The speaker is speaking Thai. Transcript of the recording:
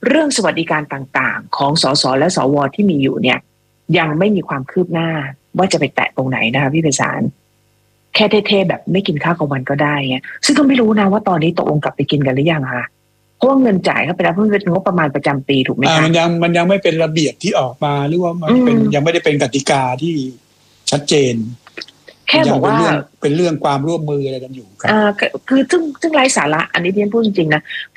เรื่องสวัสดิการต่างๆของสสและสวที่มีอยู่เนี่ยยังไม่มีความคืบหน้าว่าจะไปแตะตรงไหนนะคะพี่ไพศาลแค่เท่ๆแบบไม่กินข้าวกลางวันก็ได้ไงซึ่งก็ไม่รู้นะว่าตอนนี้ตกลงกลับไปกินกันหรือยังคะเพราะว่าเงินจ่ายเข้าไปแล้วเพิ่งเป็นงบประมาณประจำปีถูกไหมคะมันยังไม่เป็นระเบียบที่ออกมาหรือว่ามันเป็นยังไม่ได้เป็นกติกาที่ชัดเจนแค่บอกว่าเป็นเรื่องความร่วมมืออะไรกันอยู่ครับคือซึ่งไร้สาระอันนี้เรียนพูดจริงๆนะ